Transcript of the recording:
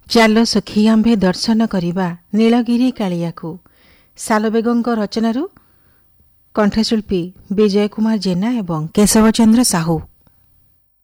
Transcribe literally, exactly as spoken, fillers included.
ଚାଲ ସଖୀ ଆମ୍ଭେ ଦର୍ଶନ କରିବା ନୀଳଗିରି କାଳିଆକୁ। ସାଲବେଗଙ୍କ ରଚନାରୁ କଣ୍ଠଶିଳ୍ପୀ ବିଜୟ କୁମାର ଜେନା ଏବଂ କେଶବ ଚନ୍ଦ୍ର ସାହୁ।